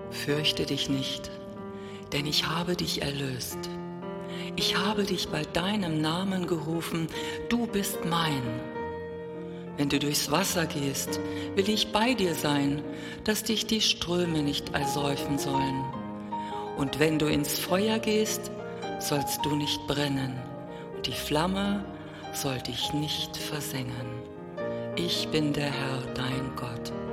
Fürchte dich nicht, denn ich habe dich erlöst. Ich habe dich bei deinem Namen gerufen, du bist mein. Wenn du durchs Wasser gehst, will ich bei dir sein, dass dich die Ströme nicht ersäufen sollen. Und wenn du ins Feuer gehst, sollst du nicht brennen, und die Flamme soll dich nicht versengen. Ich bin der Herr, dein Gott.